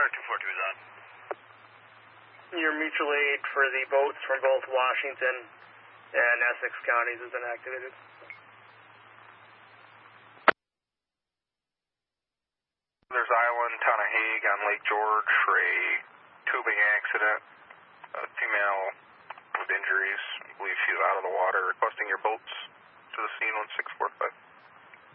242 is on. Your mutual aid for the boats from both Washington and Essex counties has been activated. There's Island, town of Hague on Lake George for a tubing accident. A female with injuries, I believe she's out of the water, requesting your boats to the scene 1645.